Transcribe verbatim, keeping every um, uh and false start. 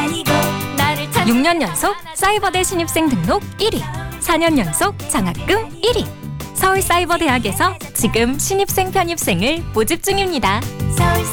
다니고 나를 찾 육 년 연속 사이버대 신입생 등록 일 위, 사 년 연속 장학금 일 위. 서울사이버대학에서 지금 신입생 편입생을 모집 중입니다. 서울